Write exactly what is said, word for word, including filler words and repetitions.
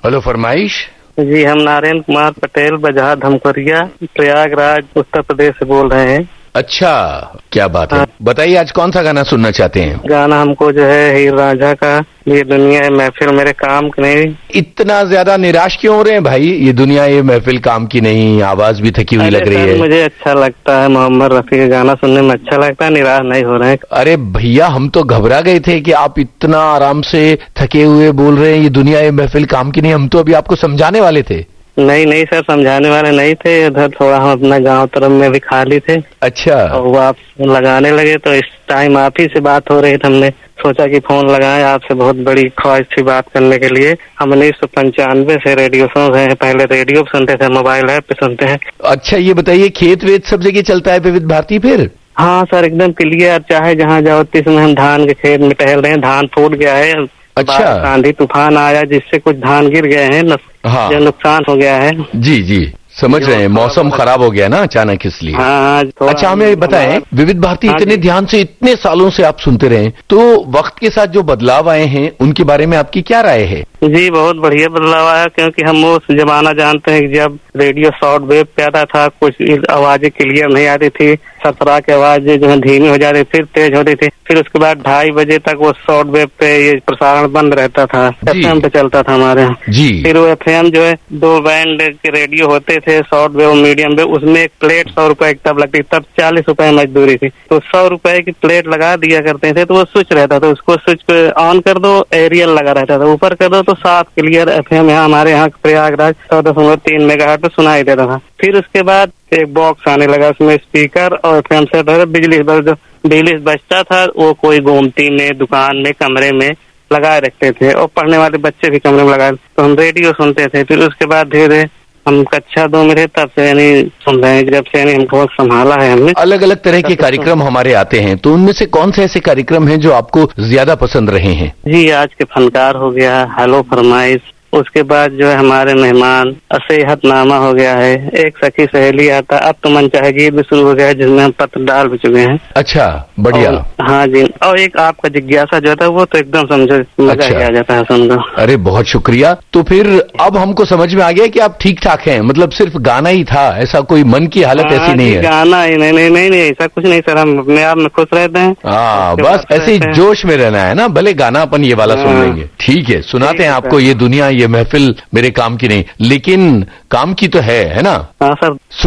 Hello, फरमाइश। जी, हम नारायण कुमार पटेल बजहा धमकोरिया प्रयागराज उत्तर प्रदेश से बोल रहे हैं। अच्छा, क्या बात है। बताइए आज कौन सा गाना सुनना चाहते हैं? गाना हमको जो है हीर रांझा का ये दुनिया है महफिल मेरे काम की नहीं। इतना ज्यादा निराश क्यों हो रहे हैं भाई? ये दुनिया ये महफिल काम की नहीं, आवाज भी थकी हुई लग रही है। मुझे अच्छा लगता है, मोहम्मद रफी का गाना सुनने में अच्छा लगता है, निराश नहीं हो रहे हैं। अरे भैया, हम तो घबरा गए थे कि आप इतना आराम से थके हुए बोल रहे हैं ये दुनिया ये महफिल काम की नहीं। हम तो अभी आपको समझाने वाले थे। नहीं नहीं सर, समझाने वाले नहीं थे। उधर थोड़ा हम अपना गांव तरफ में भी खाली थे। अच्छा। और वो आप लगाने लगे तो इस टाइम आप ही से बात हो रही थी। हमने सोचा कि फोन लगाएं, आपसे बहुत बड़ी ख्वाहिश थी बात करने के लिए। हम उन्नीस सौ पंचानवे से रेडियो सुन रहे हैं। पहले रेडियो पे सुनते थे, मोबाइल ऐप पे सुनते हैं। अच्छा, ये बताइए खेत वेत सब जगह चलता है विविध भारती फिर? हाँ सर, एकदम क्लियर। चाहे जहाँ जाओ इसमें हम धान के खेत में टहल रहे हैं। धान फूट गया है। अच्छा। आंधी तूफान आया जिससे कुछ धान गिर गए हैं। हाँ। जो नुकसान हो गया है। जी जी, समझ रहे हैं। मौसम खराब हो गया ना अचानक, इसलिए। हाँ। अच्छा, हमें बताएं, विविध भारती हाँ इतने ध्यान से इतने सालों से आप सुनते रहे, तो वक्त के साथ जो बदलाव आए हैं उनके बारे में आपकी क्या राय है? जी, बहुत बढ़िया बदलाव आया, क्योंकि हम वो जमाना जानते हैं कि जब रेडियो शॉर्ट वेव पे आता था, कुछ आवाजें क्लियर नहीं आती थी। सतरा की आवाज जो है धीमी हो जाती, फिर तेज होती थी। फिर उसके बाद ढाई बजे तक वो शॉर्ट वेव पे ये प्रसारण बंद रहता था। एफएम पे चलता था हमारे यहाँ। जी। फिर वो एफएम जो है दो बैंड के रेडियो होते थे, शॉर्ट वेव मीडियम वेव। उसमें एक प्लेट सौ रुपए की तब लगती, तब चालीस रुपए मजदूरी थी। तो सौ रुपए की प्लेट लगा दिया करते थे, तो वो स्विच रहता था। उसको स्विच पे ऑन कर दो, एरियल लगा रहता था। ऊपर कर दो तो साफ क्लियर एफएम यहाँ हमारे यहाँ प्रयागराज चौदह दशमलव तीन मेगाहर्ट्ज पे सुनाई देता था। फिर उसके बाद एक बॉक्स आने लगा, उसमें स्पीकर और एफएम से बिजली जो बिजली बचता था वो कोई गोमती में, दुकान में, कमरे में लगाए रखते थे। और पढ़ने वाले बच्चे भी कमरे में लगाए, तो हम रेडियो सुनते थे। फिर उसके बाद धीरे धीरे हम कक्षा दो में थे, तब से यानी सुन रहे हैं, जब से यानी हमको संभाला है हमने। अलग अलग तरह के कार्यक्रम हमारे आते हैं, तो उनमें से कौन से ऐसे कार्यक्रम हैं जो आपको ज्यादा पसंद रहे हैं? जी, आज के फनकार हो गया, हेलो फरमाइश। उसके बाद जो है हमारे मेहमान, असेहतनामा हो गया है, एक सखी सहेली आता, अब तो मन चाहे गीत भी शुरू हो गया है जिसमें हम पत्र डाल भी चुके हैं। अच्छा, बढ़िया। हाँ जी। और एक आपका जिज्ञासा जो था वो तो एकदम समझो मजा ही आ जाता है सुनकर। अरे बहुत शुक्रिया। तो फिर अब हमको समझ में आ गया कि आप ठीक ठाक हैं, मतलब सिर्फ गाना ही था, ऐसा कोई मन की हालत ऐसी नहीं है? गाना ही नहीं नहीं नहीं नहीं ऐसा कुछ नहीं सर, हम अपने आप में खुश रहते हैं। हाँ, बस ऐसे ही जोश में रहना है ना। भले गाना अपन ये वाला सुन लेंगे, ठीक है, सुनाते हैं आपको ये दुनिया ये महफिल मेरे काम की नहीं, लेकिन काम की तो है है ना? हाँ सर।